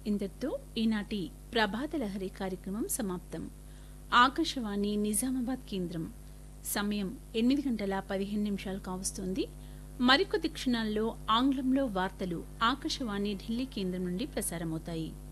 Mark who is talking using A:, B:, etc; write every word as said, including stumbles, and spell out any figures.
A: ఇంతటితో ఈనాటి ప్రభాత లహరి కార్యక్రమం సమాప్తం. ఆకాశవాణి నిజామాబాద్ కేంద్రం. సమయం ఎనిమిది గంటల పదిహేను నిమిషాలు కావస్తోంది. మరికొద్ది క్షణాల్లో ఆంగ్లంలో వార్తలు ఆకాశవాణి ఢిల్లీ కేంద్రం నుండి ప్రసారమవుతాయి.